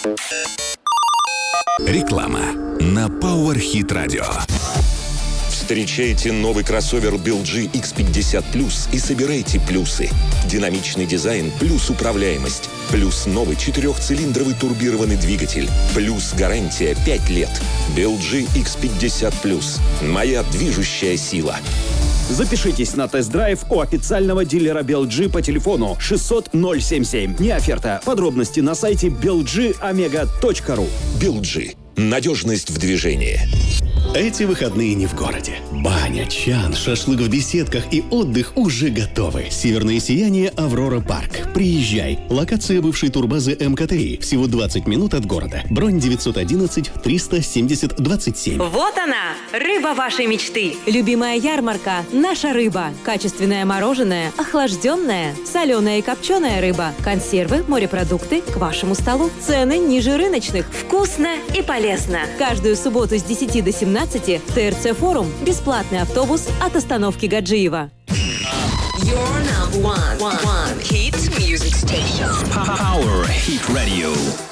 Реклама на Power Hit Radio. Встречайте новый кроссовер BLG X50 Plus и собирайте плюсы. Динамичный дизайн плюс управляемость, плюс новый 4-цилиндровый турбированный двигатель, плюс гарантия 5 лет. BLG X50 Plus. Моя движущая сила. Запишитесь на тест-драйв у официального дилера BLG по телефону 600 077. Не оферта. Подробности на сайте belgomega.ru. BLG. Надежность в движении. Эти выходные не в городе. Баня, чан, шашлык в беседках и отдых уже готовы. Северное сияние «Аврора Парк». Приезжай. Локация бывшей турбазы МКТИ. Всего 20 минут от города. Бронь 911-370-27. Вот она, рыба вашей мечты. Любимая ярмарка – наша рыба. Качественное мороженое, охлажденная, соленая и копченая рыба, консервы, морепродукты к вашему столу. Цены ниже рыночных. Вкусно и полезно. Каждую субботу с 10 до 17 ТРЦ Форум. Бесплатный автобус от остановки Гаджиева. Your number one hit music station. Power Hit Radio.